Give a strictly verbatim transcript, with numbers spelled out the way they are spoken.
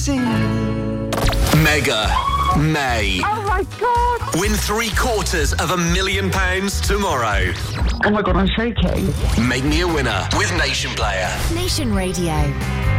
see. Mega May. Oh my God! Win three quarters of a million pounds tomorrow. Oh my God, I'm shaking. Make me a winner with Nation Player. Nation Radio.